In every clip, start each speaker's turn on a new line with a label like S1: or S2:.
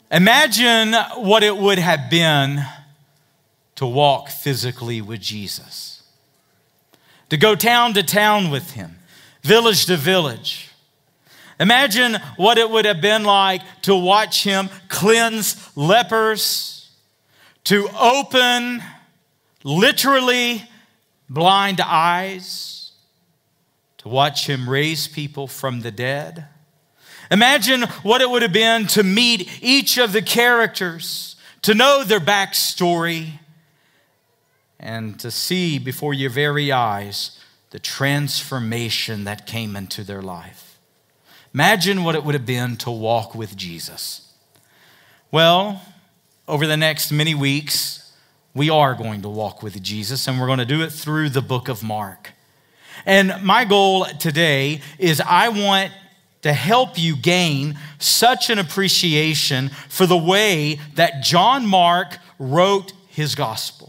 S1: Imagine what it would have been to walk physically with Jesus, to go town to town with him, village to village. Imagine what it would have been like to watch him cleanse lepers, to open literally blind eyes, to watch him raise people from the dead. Imagine what it would have been to meet each of the characters, to know their backstory, and to see before your very eyes the transformation that came into their life. Imagine what it would have been to walk with Jesus. Well, over the next many weeks, we are going to walk with Jesus, and we're going to do it through the book of Mark. And my goal today is I want to help you gain such an appreciation for the way that John Mark wrote his gospel.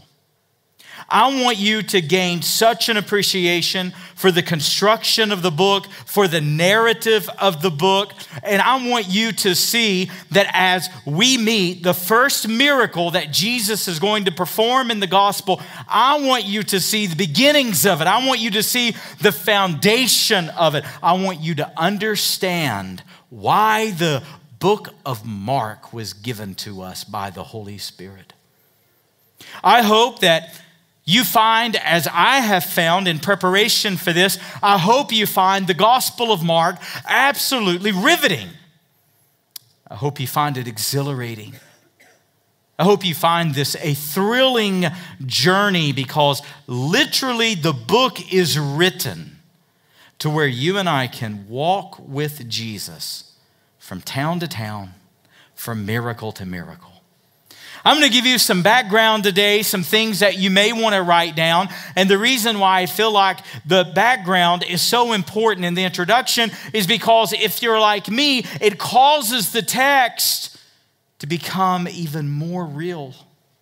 S1: I want you to gain such an appreciation for the construction of the book, for the narrative of the book, and I want you to see that as we meet the first miracle that Jesus is going to perform in the gospel, I want you to see the beginnings of it. I want you to see the foundation of it. I want you to understand why the book of Mark was given to us by the Holy Spirit. I hope that you find, as I have found in preparation for this, I hope you find the Gospel of Mark absolutely riveting. I hope you find it exhilarating. I hope you find this a thrilling journey, because literally the book is written to where you and I can walk with Jesus from town to town, from miracle to miracle. I'm going to give you some background today, some things that you may want to write down. And the reason why I feel like the background is so important in the introduction is because if you're like me, it causes the text to become even more real.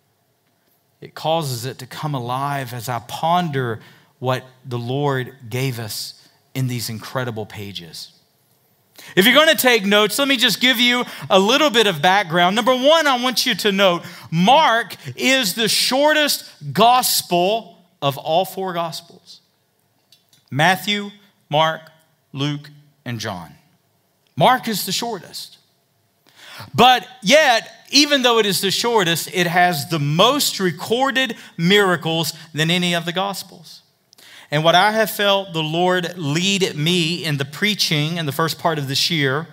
S1: It causes it to come alive as I ponder what the Lord gave us in these incredible pages. If you're going to take notes, let me just give you a little bit of background. Number one, I want you to note, Mark is the shortest gospel of all four gospels. Matthew, Mark, Luke, and John. Mark is the shortest. But yet, even though it is the shortest, it has the most recorded miracles than any of the gospels. And what I have felt the Lord lead me in the preaching in the first part of this year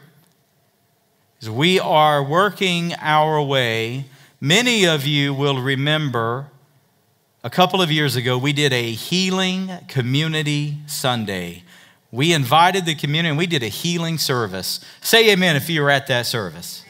S1: is we are working our way. Many of you will remember a couple of years ago, we did a healing community Sunday. We invited the community and we did a healing service. Say amen if you were at that service.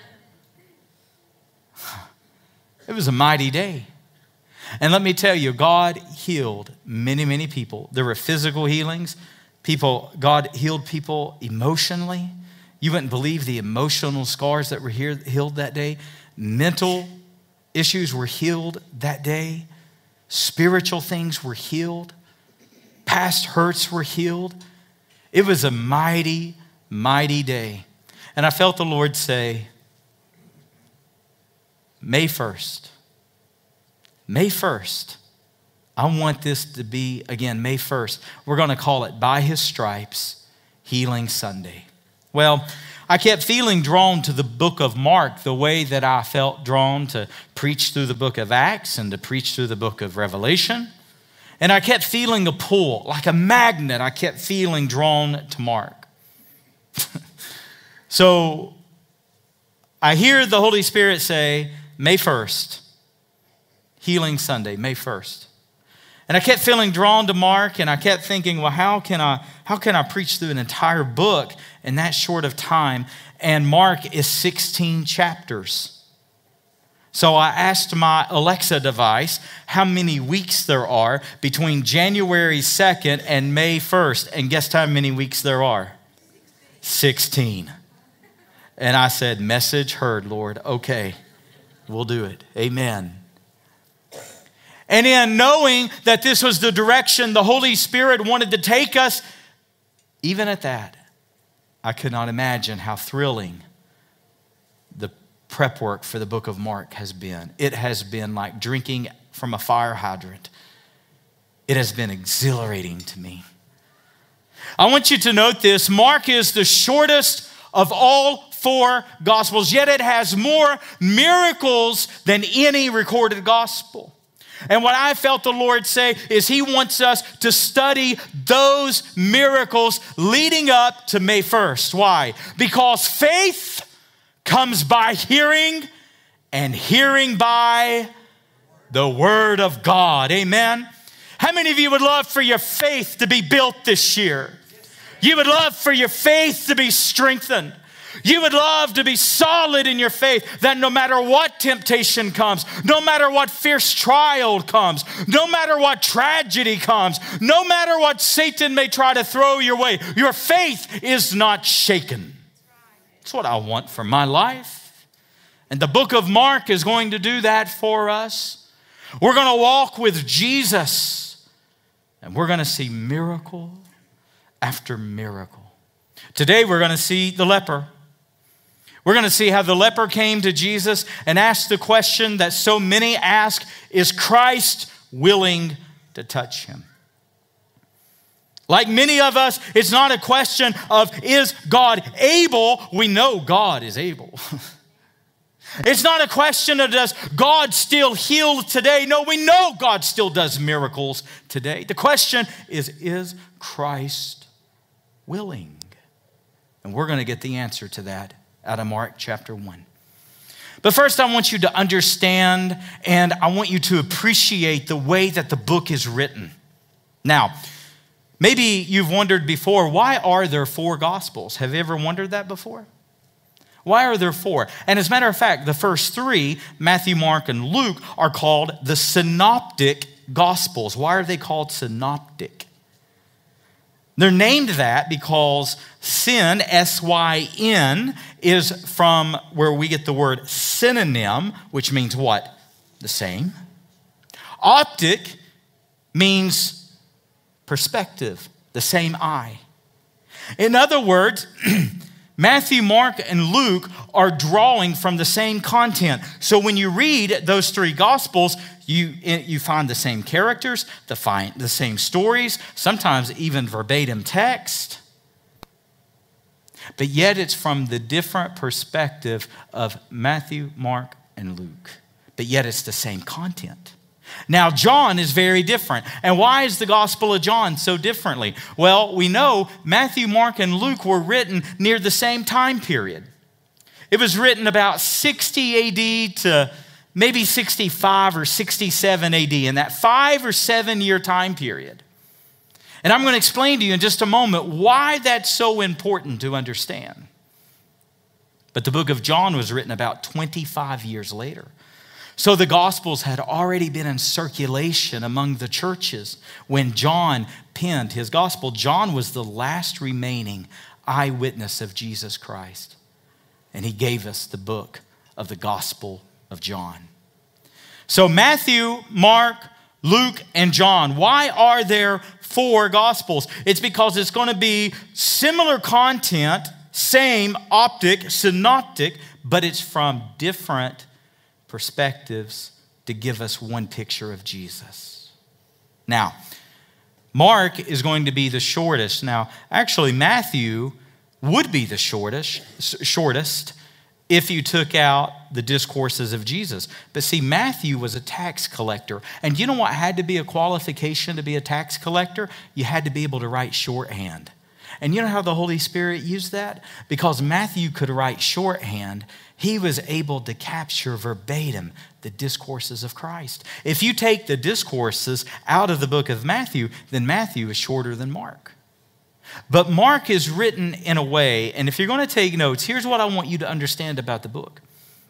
S1: Amen. It was a mighty day. And let me tell you, God healed many, many people. There were physical healings. God healed people emotionally. You wouldn't believe the emotional scars that were healed that day. Mental issues were healed that day. Spiritual things were healed. Past hurts were healed. It was a mighty, mighty day. And I felt the Lord say, May 1st. May 1st, I want this to be, again, May 1st. We're going to call it By His Stripes, Healing Sunday. Well, I kept feeling drawn to the book of Mark the way that I felt drawn to preach through the book of Acts and to preach through the book of Revelation. And I kept feeling a pull, like a magnet. I kept feeling drawn to Mark. So I hear the Holy Spirit say, May 1st. Healing Sunday, May 1st. And I kept feeling drawn to Mark, and I kept thinking, well, how can I preach through an entire book in that short of time? And Mark is 16 chapters. So I asked my Alexa device how many weeks there are between January 2nd and May 1st. And guess how many weeks there are? 16. And I said, message heard, Lord. Okay, we'll do it. Amen. And in knowing that this was the direction the Holy Spirit wanted to take us, even at that, I could not imagine how thrilling the prep work for the book of Mark has been. It has been like drinking from a fire hydrant. It has been exhilarating to me. I want you to note this. Mark is the shortest of all 4 gospels, yet it has more miracles than any recorded gospel. And what I felt the Lord say is he wants us to study those miracles leading up to May 1st. Why? Because faith comes by hearing, and hearing by the word of God. Amen. How many of you would love for your faith to be built this year? You would love for your faith to be strengthened. You would love to be solid in your faith, that no matter what temptation comes, no matter what fierce trial comes, no matter what tragedy comes, no matter what Satan may try to throw your way, your faith is not shaken. That's what I want for my life. And the book of Mark is going to do that for us. We're going to walk with Jesus, and we're going to see miracle after miracle. Today we're going to see the leper. We're going to see how the leper came to Jesus and asked the question that so many ask, is Christ willing to touch him? Like many of us, it's not a question of, is God able? We know God is able. It's not a question of, does God still heal today? No, we know God still does miracles today. The question is Christ willing? And we're going to get the answer to that out of Mark chapter 1. But first, I want you to understand and I want you to appreciate the way that the book is written. Now, maybe you've wondered before, why are there 4 gospels? Have you ever wondered that before? Why are there 4? And as a matter of fact, the first 3, Matthew, Mark, and Luke, are called the synoptic gospels. Why are they called synoptic? They're named that because syn, S-Y-N, is from where we get the word synonym, which means what? The same. Optic means perspective, the same eye. In other words, Matthew, Mark, and Luke are drawing from the same content. So when you read those 3 gospels, you find the same characters, the same stories, sometimes even verbatim text. But yet it's from the different perspective of Matthew, Mark, and Luke. But yet it's the same content. Now, John is very different. And why is the Gospel of John so differently? Well, we know Matthew, Mark, and Luke were written near the same time period. It was written about 60 AD to maybe 65 or 67 AD, in that 5 or 7 year time period. And I'm going to explain to you in just a moment why that's so important to understand. But the book of John was written about 25 years later. So the Gospels had already been in circulation among the churches when John penned his Gospel. John was the last remaining eyewitness of Jesus Christ. And he gave us the book of the Gospel of John. So Matthew, Mark, Luke, and John. Why are there 4 Gospels? It's because it's going to be similar content, same optic, synoptic, but it's from different perspectives to give us one picture of Jesus. Now, Mark is going to be the shortest. Now, actually, Matthew would be the shortest if you took out the discourses of Jesus. But see, Matthew was a tax collector. And you know what had to be a qualification to be a tax collector? You had to be able to write shorthand. And you know how the Holy Spirit used that? Because Matthew could write shorthand, he was able to capture verbatim the discourses of Christ. If you take the discourses out of the book of Matthew, then Matthew is shorter than Mark. But Mark is written in a way, and if you're going to take notes, here's what I want you to understand about the book.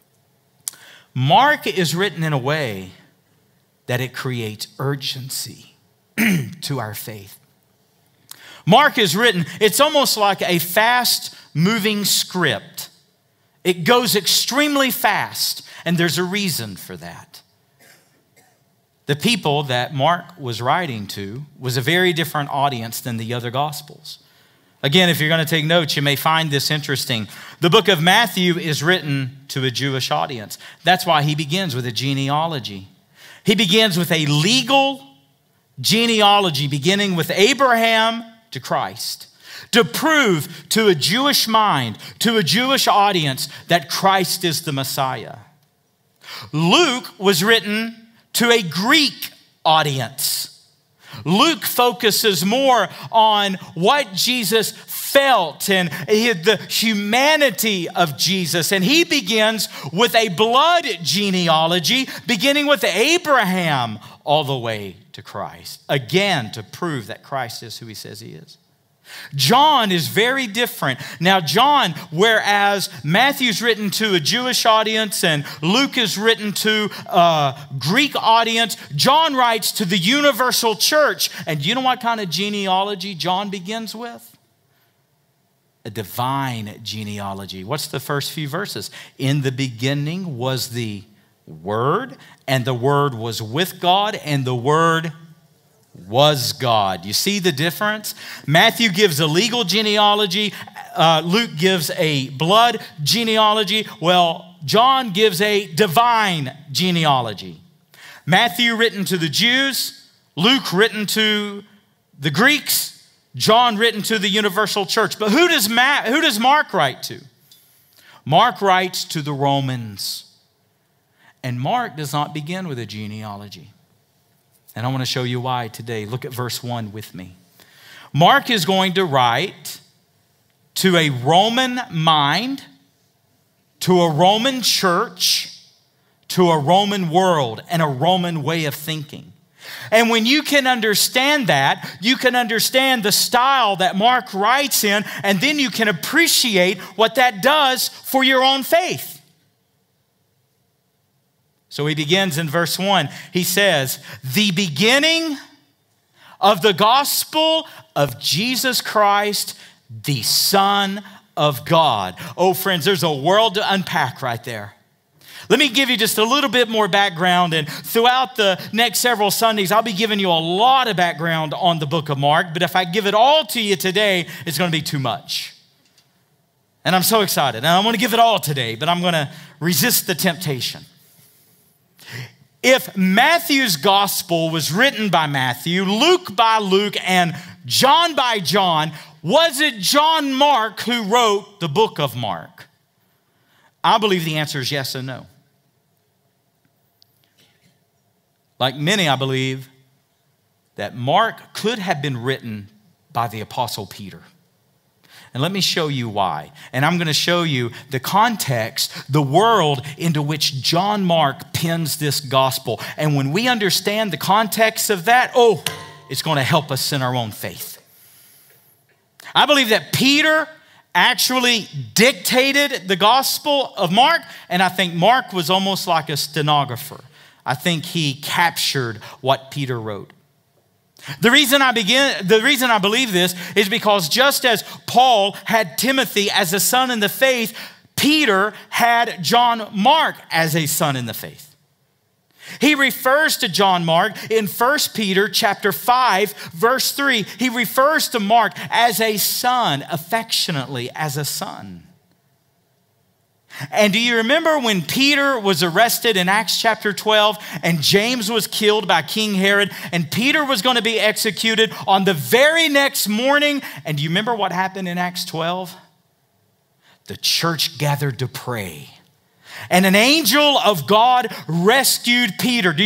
S1: Mark is written in a way that it creates urgency to our faith. Mark is written, it's almost like a fast-moving script. It goes extremely fast, and there's a reason for that. The people that Mark was writing to was a very different audience than the other Gospels. Again, if you're going to take notes, you may find this interesting. The book of Matthew is written to a Jewish audience. That's why he begins with a genealogy. He begins with a legal genealogy, beginning with Abraham to Christ, to prove to a Jewish mind, to a Jewish audience, that Christ is the Messiah. Luke was written to a Greek audience. Luke focuses more on what Jesus felt and the humanity of Jesus. And he begins with a blood genealogy, beginning with Abraham all the way to Christ. Again, to prove that Christ is who he says he is. John is very different. Now, John, whereas Matthew's written to a Jewish audience and Luke is written to a Greek audience, John writes to the universal church. And you know what kind of genealogy John begins with? A divine genealogy. What's the first few verses? In the beginning was the Word, and the Word was with God, and the Word was God. You see the difference? Matthew gives a legal genealogy. Luke gives a blood genealogy. Well, John gives a divine genealogy. Matthew written to the Jews. Luke written to the Greeks. John written to the universal church. But who does Mark write to? Mark writes to the Romans. And Mark does not begin with a genealogy. And I want to show you why today. Look at verse 1 with me. Mark is going to write to a Roman mind, to a Roman church, to a Roman world, and a Roman way of thinking. And when you can understand that, you can understand the style that Mark writes in, and then you can appreciate what that does for your own faith. So he begins in verse 1. He says, the beginning of the gospel of Jesus Christ, the Son of God. Oh, friends, there's a world to unpack right there. Let me give you just a little bit more background. And throughout the next several Sundays, I'll be giving you a lot of background on the book of Mark. But if I give it all to you today, it's going to be too much. And I'm so excited. And I want to give it all today, but I'm going to resist the temptation. If Matthew's gospel was written by Matthew, Luke by Luke, and John by John, was it John Mark who wrote the book of Mark? I believe the answer is yes and no. Like many, I believe that Mark could have been written by the Apostle Peter. And let me show you why. And I'm going to show you the context, the world into which John Mark pens this gospel. And when we understand the context of that, it's going to help us in our own faith. I believe that Peter actually dictated the gospel of Mark, and I think Mark was almost like a stenographer. I think he captured what Peter wrote. The reason I believe this is because just as Paul had Timothy as a son in the faith, Peter had John Mark as a son in the faith. He refers to John Mark in 1 Peter chapter 5, verse 3. He refers to Mark as a son, affectionately as a son. And do you remember when Peter was arrested in Acts chapter 12 and James was killed by King Herod and Peter was going to be executed on the very next morning? And do you remember what happened in Acts 12? The church gathered to pray. And an angel of God rescued Peter.